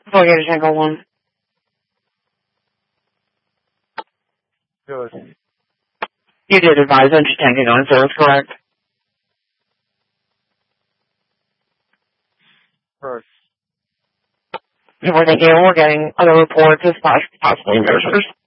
Alligator Tango 1. Good. You did advise entry tanking on 0, correct? First. And we're getting other reports of possible inverters.